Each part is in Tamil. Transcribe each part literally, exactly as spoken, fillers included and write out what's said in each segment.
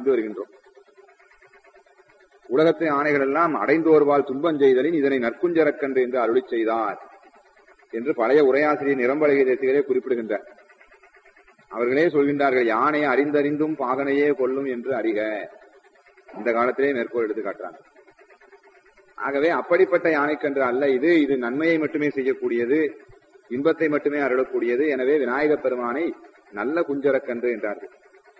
அறிந்து வருகின்றோம். உலகத்தை ஆணைகள் எல்லாம் அடைந்தோர்வால் துன்பம் செய்தலின் இதனை நற்குஞ்சரக்கன்று என்று அருளி செய்தார் என்று பழைய உரையாசிரியர் நிரம்பலகை தேசிகரே குறிப்பிடுகின்றார். அவர்களே சொல்கின்றார்கள், யானை அறிந்தறிந்தும் பாகனையே கொல்லும் என்று அறிக. இந்த காலத்திலே மேற்கோள் எடுத்து காட்டுறாங்க. ஆகவே அப்படிப்பட்ட யானைக்கன்று அல்ல இது. இது நன்மையை மட்டுமே செய்யக்கூடியது, இன்பத்தை மட்டுமே அருளக்கூடியது. எனவே விநாயகப் பெருமானை நல்ல குஞ்சரக்கன்று என்றார்கள்.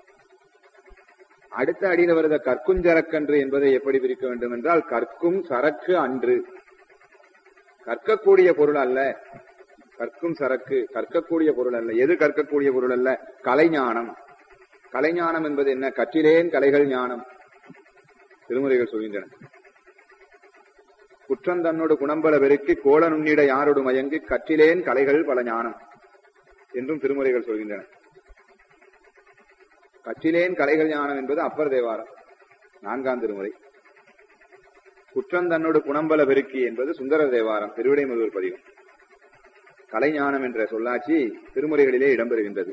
அடுத்த அடியில் வருத கற்குஞ்சரக்கன்று என்பதை எப்படி பிரிக்க வேண்டும் என்றால், கற்கும் சரக்கு அன்று, கற்கக்கூடிய பொருள் அல்ல. கற்கும் சரக்கு கற்கக்கூடிய பொருள் அல்ல. எது கற்கக்கூடிய பொருள் அல்ல? கலைஞானம். கலைஞானம் என்பது என்ன? கற்றிலேன் கலைகள் ஞானம். திருமுறைகள் சொல்கின்றன. குற்றம் தன்னோடு குணம்பல பெருக்கி கோல நுண்ணிட யாரோடு மயங்கி கற்றிலேன் கலைகள் பல ஞானம் என்றும் திருமுறைகள் சொல்கின்றன. கற்றிலேன் கலைகள் ஞானம் என்பது அப்பர் தேவாரம், நான்காம் திருமுறை. குற்றம் தன்னோடு குணம்பல பெருக்கி என்பது சுந்தர தேவாரம், திருவிடைமருதூர் பதிகம். கலைஞானம் என்ற சொல்லாட்சி திருமுறைகளிலே இடம்பெறுகின்றது.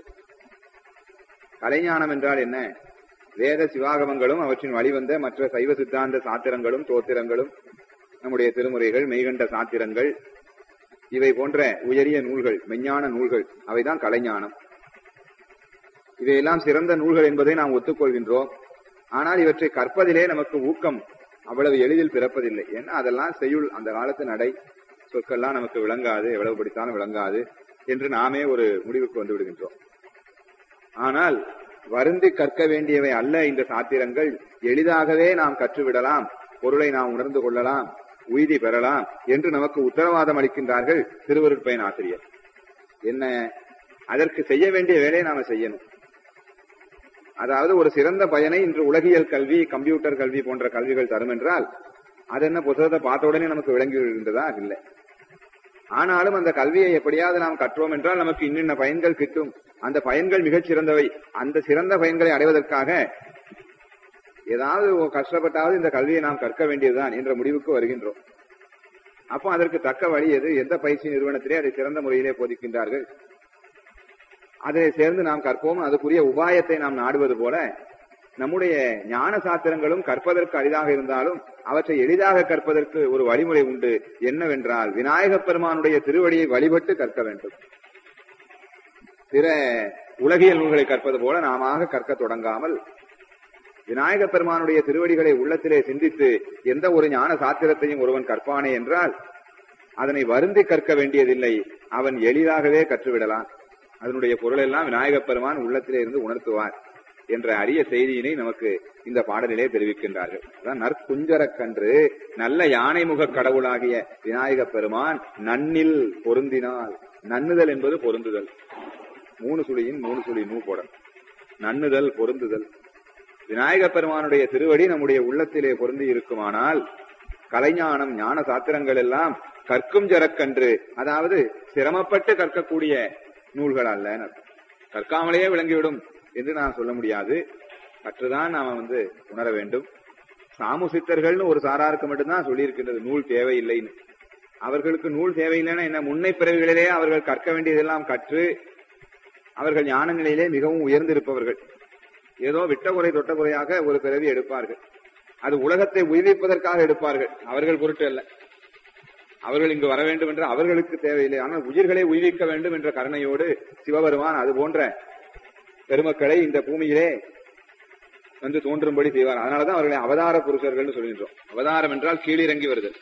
கலைஞானம் என்றால் என்ன? வேத சிவாகமங்களும் அவற்றின் வழிவந்த மற்ற சைவ சித்தாந்த சாத்திரங்களும் தோத்திரங்களும், நம்முடைய திருமுறைகள், மெய்கண்ட சாத்திரங்கள், இவை போன்ற உயரிய நூல்கள், மெஞ்ஞான நூல்கள், அவைதான் கலைஞானம். இவையெல்லாம் சிறந்த நூல்கள் என்பதை நாம் ஒத்துக்கொள்கின்றோம். ஆனால் இவற்றை கற்பதிலே நமக்கு ஊக்கம் அவ்வளவு எளிதில் பிறப்பதில்லை. ஏன்னா அதெல்லாம் செய்யுள், அந்த காலத்து நடை சொற்கள்லாம் நமக்கு விளங்காது, எவ்வளவு படித்தாலும் விளங்காது என்று நாமே ஒரு முடிவுக்கு வந்து விடுகின்றோம். ஆனால் வருந்தி கற்க வேண்டியவை அல்ல இந்த சாத்திரங்கள். எளிதாகவே நாம் கற்றுவிடலாம், பொருளை நாம் உணர்ந்து கொள்ளலாம், உய்தி பெறலாம் என்று நமக்கு உத்தரவாதம் அளிக்கின்றார்கள் திருவருட்பயன் ஆசிரியர். என்ன? அதற்கு செய்ய வேண்டிய வேலையை நாம செய்யணும். அதாவது ஒரு சிறந்த பயனை இன்று உலகியல் கல்வி, கம்ப்யூட்டர் கல்வி போன்ற கல்விகள் தரும் என்றால் அது என்ன புத்தகத்தை பார்த்த உடனே நமக்கு விளங்கி விடுகின்றதா? இல்லை. ஆனாலும் அந்த கல்வியை எப்படியாவது நாம் கற்றோம் என்றால் நமக்கு இன்னென்ன பயன்கள் கிட்டும், அந்த பயன்கள் மிகச் சிறந்தவை. அந்த சிறந்த பயன்களை அடைவதற்காக ஏதாவது கஷ்டப்பட்டாவது இந்த கல்வியை நாம் கற்க வேண்டியதுதான் என்ற முடிவுக்கு வருகின்றோம். அப்போ அதற்கு தக்க வழி எது? எந்த பயிற்சி நிறுவனத்திலே அதை சிறந்த முறையிலே போதிக்கின்றார்கள், அதை சேர்ந்து நாம் கற்போம். அதுக்குரிய உபாயத்தை நாம் நாடுவது போல நம்முடைய ஞான சாத்திரங்களும் கற்பதற்கு அரிதாக இருந்தாலும் அவற்றை எளிதாக கற்பதற்கு ஒரு வழிமுறை உண்டு. என்னவென்றால், விநாயகப் பெருமானுடைய திருவடியை வழிபட்டு கற்க வேண்டும். பிற உலகியல் நூல்களை கற்பது போல நாம கற்க தொடங்காமல் விநாயகப் பெருமானுடைய திருவடிகளை உள்ளத்திலே சிந்தித்து எந்த ஒரு ஞான சாத்திரத்தையும் ஒருவன் கற்பானே என்றால் அதனை வருந்தி கற்க வேண்டியதில்லை, அவன் எளிதாகவே கற்றுவிடலாம். அதனுடைய பொருள் எல்லாம் விநாயகப் பெருமான் உள்ளத்திலே இருந்து உணர்த்துவார் என்ற அரிய செய்தியினை நமக்கு இந்த பாடலிலே தெரிவிக்கின்றார்கள். அதான் நற்குஞ்சரக்கன்று, நல்ல யானை முக கடவுளாகிய விநாயகப் பெருமான் நன்னில் பொருந்தினால். நன்னுதல் என்பது பொருந்துதல். மூணு சுழியின் மூணு சுழி நூ போட நன்னுதல், பொருந்துதல். விநாயகப் பெருமானுடைய திருவடி நம்முடைய உள்ளத்திலே பொருந்தி இருக்குமானால் கலைஞானம், ஞான சாத்திரங்கள் எல்லாம் கற்கும் ஜரக்கன்று, அதாவது சிரமப்பட்டு கற்கக்கூடிய நூல்கள் அல்ல. கற்காமலேயே விளங்கிவிடும் என்று நான் சொல்ல முடியாது. கற்றுதான் நாம வந்து உணர வேண்டும். சாமுசித்தர்கள்னு ஒரு சாராருக்கு மட்டும்தான் சொல்லியிருக்கின்றது நூல் தேவையில்லைன்னு. அவர்களுக்கு நூல் தேவையில்லைன்னா என்ன? முன்னை பிறவிகளிலே அவர்கள் கற்க வேண்டியதெல்லாம் கற்று அவர்கள் ஞான நிலையிலே மிகவும் உயர்ந்திருப்பவர்கள். ஏதோ விட்ட குறை தொட்ட குறையாக ஒரு பிறவி எடுப்பார்கள். அது உலகத்தை உய்விப்பதற்காக எடுப்பார்கள், அவர்கள் பொருட்டு அல்ல. அவர்கள் இங்கு வர வேண்டும் என்று அவர்களுக்கு தேவையில்லை. ஆனால் உயிர்களை உய்விக்க வேண்டும் என்ற கருணையோடு சிவபெருமான் அது போன்ற பெருமக்களை இந்த பூமியிலே வந்து தோன்றும்படி செய்வார். அதனாலதான் அவர்களை அவதார புருஷர்கள் சொல்கின்றோம். அவதாரம் என்றால் கீழிறங்கி வருதல்.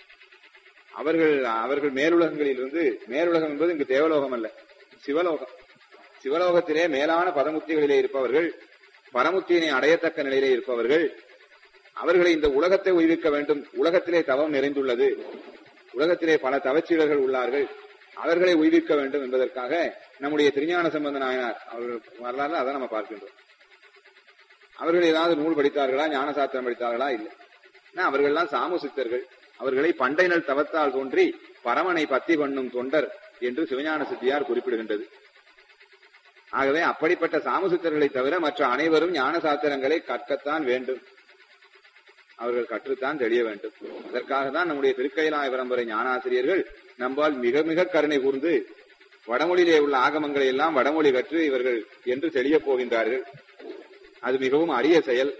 அவர்கள் அவர்கள் மேலுலகங்களில் இருந்து, மேலுலகம் என்பது இங்கு தேவலோகம் அல்ல, சிவலோகம். சிவலோகத்திலே மேலான பதமுத்திகளிலே இருப்பவர்கள், பரமுத்தியினை அடையத்தக்க நிலையிலே இருப்பவர்கள், அவர்களை இந்த உலகத்தை உய்விக்க வேண்டும். உலகத்திலே தவம் நிறைந்துள்ளது, உலகத்திலே பல தவச்சீடர்கள் உள்ளார்கள், அவர்களை உய்விக்க வேண்டும் என்பதற்காக நம்முடைய திருஞான சம்பந்த நாயனார் அவர்கள் வரலாறு அதை நம்ம பார்க்கின்றோம். அவர்கள் ஏதாவது நூல் படித்தார்களா, ஞான சாத்திரம் படித்தார்களா? இல்லை. அவர்கள்லாம் சாமுசித்தர்கள். அவர்களை பண்டைநல் தவத்தால் தோன்றி பரமனை பத்தி பண்ணும் தொண்டர் என்று சிவஞான சித்தியார் குறிப்பிடுகின்றது. ஆகவே அப்படிப்பட்ட சாமுசித்தர்களை தவிர மற்ற அனைவரும் ஞான சாத்திரங்களை கற்கத்தான் வேண்டும், அவர்கள் கற்றுத்தான் தெளிய வேண்டும். அதற்காக தான் நம்முடைய திருக்கைலாய பரம்பரை ஞானாசிரியர்கள் நம்பால் மிக மிக கருணை கூர்ந்து வடமொழியிலே உள்ள ஆகமங்களை எல்லாம் வடமொழி கற்று இவர்கள் என்று தெளிய போகின்றார்கள். அது மிகவும் அரிய செயல்.